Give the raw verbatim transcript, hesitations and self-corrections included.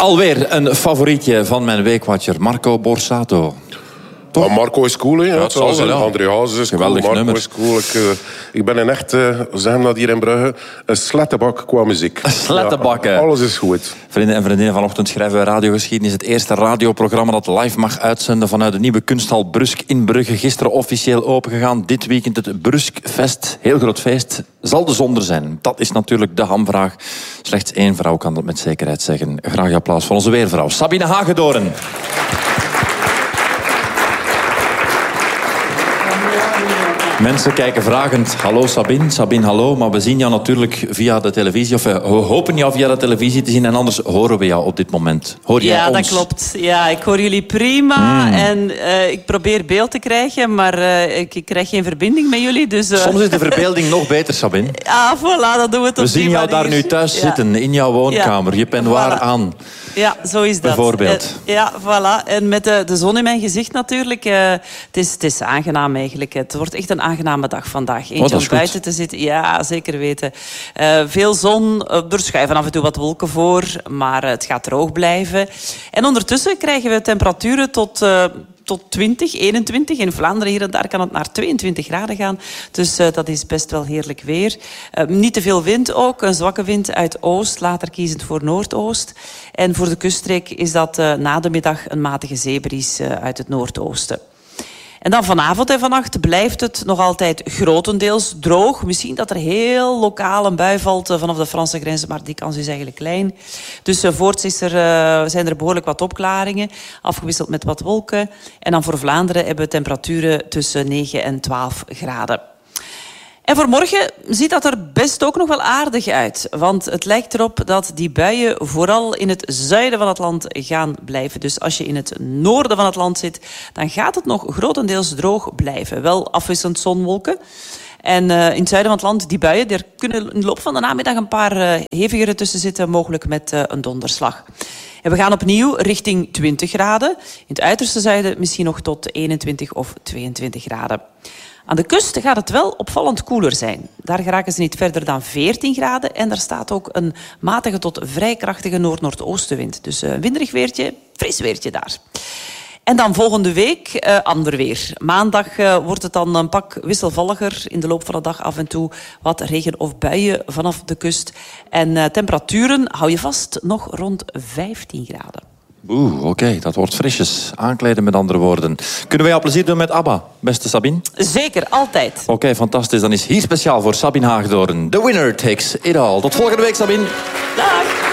Alweer een favorietje van mijn weekwatcher, Marco Borsato. Maar Marco is cool, hè? Ja, het zal wel, ja. André Hazes is Geweldig cool, Marco nummer. is cool. Ik, uh, ik ben een echt, uh, zeggen dat hier in Brugge, een slettebak qua muziek. Een slettebak, ja, alles is goed. Vrienden en vriendinnen, vanochtend schrijven we Radiogeschiedenis. Het eerste radioprogramma dat live mag uitzenden vanuit de nieuwe kunsthal Brusk in Brugge. Gisteren officieel opengegaan. Dit weekend het Bruskfest. Heel groot feest. Zal de zon er zijn? Dat is natuurlijk de hamvraag. Slechts één vrouw kan dat met zekerheid zeggen. Graag applaus voor onze weervrouw, Sabine Hagedoorn. Mensen kijken vragend. Hallo Sabine, Sabine hallo. Maar we zien jou natuurlijk via de televisie. Of we hopen jou via de televisie te zien. En anders horen we jou op dit moment. Hoor jij ja, ons? Dat klopt. Ja, ik hoor jullie prima. Mm. En uh, ik probeer beeld te krijgen. Maar uh, ik, ik krijg geen verbinding met jullie. Dus, uh... Soms is de verbeelding nog beter, Sabine. Ah, voilà, dat doen we het op We zien jou daar nu thuis ja. zitten. In jouw woonkamer. Ja. Je peignoir voilà. aan. Ja, zo is dat. Bijvoorbeeld. Uh, ja, voilà. En met de, de zon in mijn gezicht natuurlijk. Uh, het, is, het is aangenaam eigenlijk. Het wordt echt een aangename dag vandaag. Eentje oh, om buiten te zitten. Ja, zeker weten. Uh, veel zon. Uh, er schuiven af en toe wat wolken voor. Maar uh, het gaat droog blijven. En ondertussen krijgen we temperaturen tot... Uh, tot twintig, eenentwintig. In Vlaanderen hier en daar kan het naar tweeëntwintig graden gaan. Dus uh, dat is best wel heerlijk weer. Uh, niet te veel wind ook. Een zwakke wind uit oost. Later kiezend voor noordoost. En voor de kuststreek is dat uh, na de middag een matige zeebries uh, uit het noordoosten. En dan vanavond en vannacht blijft het nog altijd grotendeels droog. Misschien dat er heel lokaal een bui valt vanaf de Franse grens, maar die kans is eigenlijk klein. Dus uh, voorts is er, uh, zijn er behoorlijk wat opklaringen, afgewisseld met wat wolken. En dan voor Vlaanderen hebben we temperaturen tussen negen en twaalf graden. En voor morgen ziet dat er best ook nog wel aardig uit. Want het lijkt erop dat die buien vooral in het zuiden van het land gaan blijven. Dus als je in het noorden van het land zit, dan gaat het nog grotendeels droog blijven. Wel afwisselend zonwolken. En uh, in het zuiden van het land, die buien, er kunnen in de loop van de namiddag een paar uh, hevigere tussen zitten, mogelijk met uh, een donderslag. En we gaan opnieuw richting twintig graden. In het uiterste zuiden misschien nog tot eenentwintig of tweeëntwintig graden. Aan de kust gaat het wel opvallend koeler zijn. Daar geraken ze niet verder dan veertien graden. En daar staat ook een matige tot vrij krachtige noord-noordoostenwind. Dus een winderig weertje, fris weertje daar. En dan volgende week uh, ander weer. Maandag uh, wordt het dan een pak wisselvalliger. In de loop van de dag af en toe wat regen of buien vanaf de kust. En uh, temperaturen, hou je vast, nog rond vijftien graden. Oeh, oké, okay, dat wordt frisjes. Aankleden met andere woorden. Kunnen wij jou plezier doen met ABBA, beste Sabine? Zeker, altijd. Oké, okay, fantastisch. Dan is hier speciaal voor Sabine Hagedoorn. The winner takes it all. Tot volgende week, Sabine. Dag.